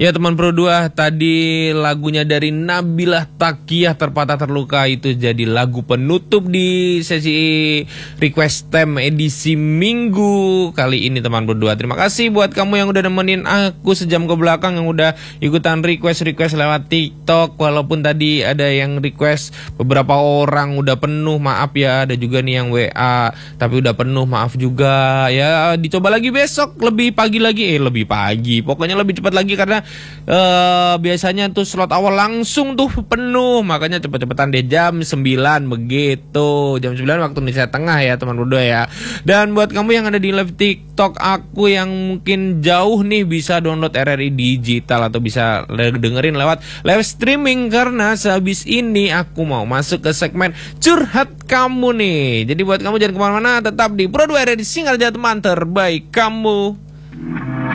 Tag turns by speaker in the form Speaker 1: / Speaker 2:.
Speaker 1: Ya teman Pro 2, tadi lagunya dari Nabilah Takiyah Terpatah Terluka itu jadi lagu penutup di sesi request time edisi minggu kali ini teman Pro 2. Terima kasih buat kamu yang udah nemenin aku sejam ke belakang, yang udah ikutan request lewat TikTok. Walaupun tadi ada yang request beberapa orang udah penuh, maaf ya. Ada juga nih yang WA tapi udah penuh, maaf juga ya. Dicoba lagi besok lebih pagi lagi, lebih pagi, pokoknya lebih cepat lagi karena biasanya tuh slot awal langsung tuh penuh, makanya cepet-cepetan deh jam 9 begitu, jam 9 waktu Indonesia Tengah ya teman berdua ya. Dan buat kamu yang ada di live TikTok aku yang mungkin jauh nih, bisa download RRI Digital atau bisa dengerin lewat live streaming, karena sehabis ini aku mau masuk ke segmen curhat kamu nih. Jadi buat kamu jangan kemana-mana, tetap di Pro 2 RRI Singaraja, teman terbaik kamu.